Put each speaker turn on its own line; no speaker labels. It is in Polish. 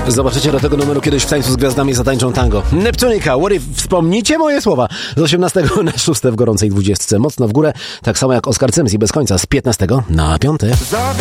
Zobaczycie do tego numeru kiedyś w Tańcu z Gwiazdami zatańczą tango. Neptunika, What If? Wspomnijcie moje słowa. Z 18 na 6 w gorącej 20. Mocno w górę, tak samo jak Oskar Cymz i Bez końca z 15 na 5.